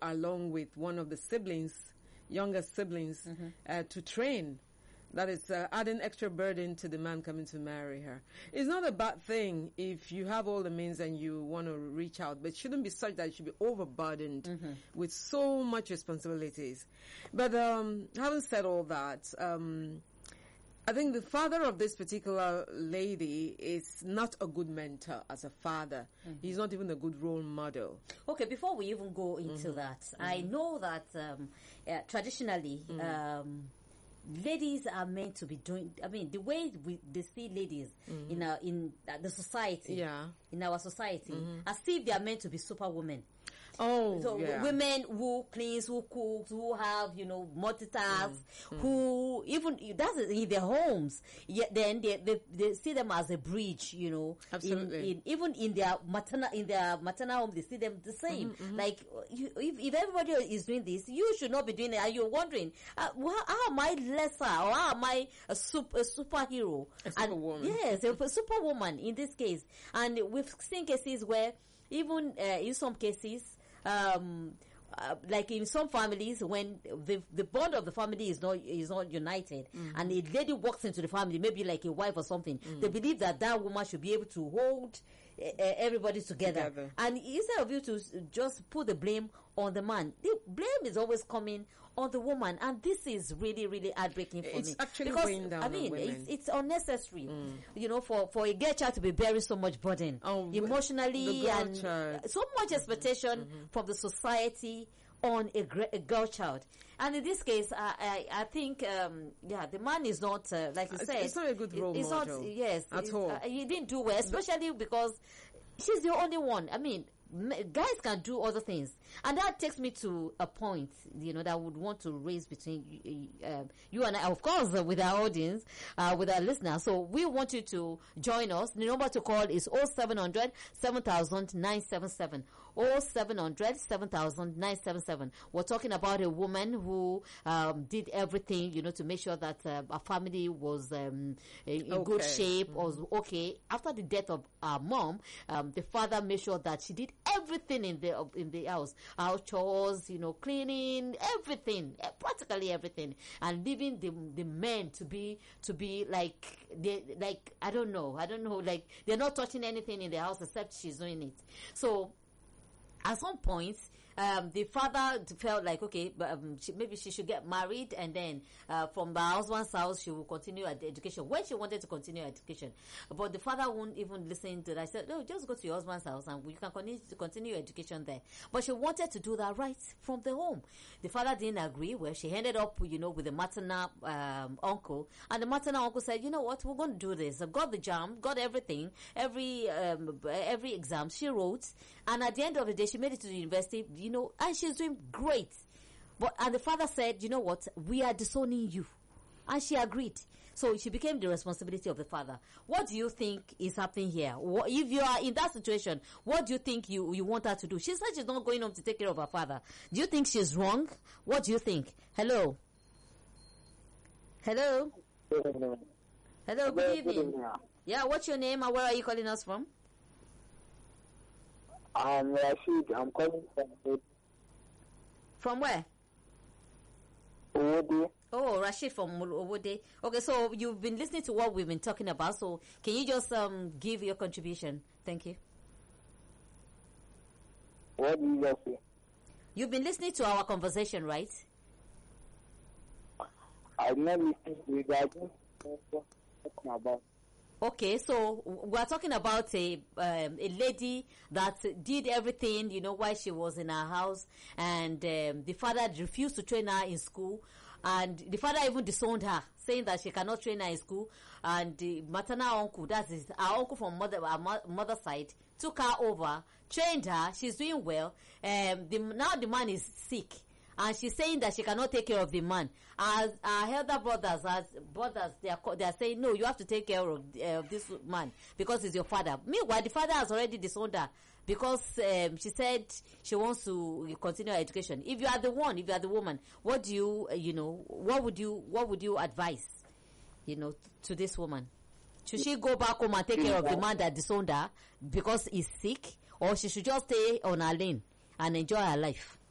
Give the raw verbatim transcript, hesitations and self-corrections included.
along with one of the siblings, younger siblings, mm-hmm. uh, to train. That is uh, adding extra burden to the man coming to marry her. It's not a bad thing if you have all the means and you want to reach out, but it shouldn't be such that you should be overburdened mm-hmm. with so much responsibilities. But um, having said all that, um, I think the father of this particular lady is not a good mentor as a father. Mm-hmm. He's not even a good role model. Okay, before we even go into mm-hmm. that, mm-hmm. I know that um, uh, traditionally... Mm-hmm. Um, ladies are meant to be doing. I mean, the way we they see ladies mm-hmm. in our in uh, the society, yeah, in our society, mm-hmm. as if they are meant to be superwomen. Oh, so yeah. women who cleans, who cooks, who have you know multitask, mm-hmm. who even that's in their homes. Yet then they, they they see them as a bridge, you know. Absolutely. In, in, even in their maternal in their maternal home, they see them the same. Mm-hmm, mm-hmm. Like you, if if everybody is doing this, you should not be doing it. And you're wondering, uh, how, how am I lesser, or how am I a super a superhero? A superwoman. Yes, a superwoman in this case. And we've seen cases where even uh, in some cases. Um, uh, like in some families, when the the bond of the family is not is not united, mm-hmm. and a lady walks into the family, maybe like a wife or something, mm-hmm. they believe that that woman should be able to hold uh, everybody together. together. And instead of you to just put the blame on the man, the blame is always coming on the woman, and this is really, really heartbreaking for it's me. It's actually because, weighing down I mean, on women. It's, it's unnecessary, mm. you know, for, for a girl child to be bearing so much burden, oh, emotionally, and child. so much expectation mm-hmm. from the society on a, a girl child. And in this case, I I, I think, um, yeah, the man is not, uh, like you it's, said, it's not a good role it's model. Not, yes, at all. Uh, he didn't do well, especially but, because she's the only one. I mean, guys can do other things, and that takes me to a point, you know, that I would want to raise between uh, you and I, of course, uh, with our audience, uh, with our listeners. So we want you to join us. The number to call is oh seven hundred, seven thousand, nine seven seven. oh seven hundred, seven thousand, nine seven seven. We're talking about a woman who um, did everything, you know, to make sure that uh, her family was um, in, in okay. good shape, mm-hmm. was okay. After the death of our mom, um, the father made sure that she did everything in the in the house, house chores, you know, cleaning, everything, practically everything, and leaving the the men to be to be like they like I don't know, I don't know, like they're not touching anything in the house except she's doing it. So at some point, um, the father felt like, okay, but, um, she, maybe she should get married, and then uh, from the husband's house, she will continue her education. When she wanted to continue her education, but the father won't even listen to that. I said, no, just go to your husband's house, and you can continue to continue your education there. But she wanted to do that right from the home. The father didn't agree. Well, she ended up, you know, with the maternal um, uncle, and the maternal uncle said, you know what, we're going to do this. I've got the jam, got everything, every um, every exam she wrote, and at the end of the day, she made it to the university, you know, and she's doing great. But and the father said, you know what, we are disowning you. And she agreed. So she became the responsibility of the father. What do you think is happening here? What, if you are in that situation, what do you think you, you want her to do? She said she's not going home to take care of her father. Do you think she's wrong? What do you think? Hello? Hello? Hello, Hello good evening. Yeah, what's your name and where are you calling us from? I'm Rashid. I'm calling from... From where? Owode. Oh, Rashid from Owode. Okay, so you've been listening to what we've been talking about. So can you just um give your contribution? Thank you. What do you just say? You've been listening to our conversation, right? I'm not listening to it. I just talking about. Okay, so we're talking about a um, a lady that did everything, you know, while she was in her house, and um, the father refused to train her in school, and the father even disowned her, saying that she cannot train her in school, and the maternal uncle, that is our uncle from mother our mother side, took her over, trained her, she's doing well, um, the, now the man is sick. And she's saying that she cannot take care of the man. As our elder brothers, as brothers, they are they are saying, no, you have to take care of uh, this man because he's your father. Meanwhile, the father has already disowned her because um, she said she wants to continue her education. If you are the one, if you are the woman, what do you, uh, you know, what would you, what would you advise, you know, to this woman? Should she go back home and take care of the man that disowned her because he's sick, or she should just stay on her lane and enjoy her life?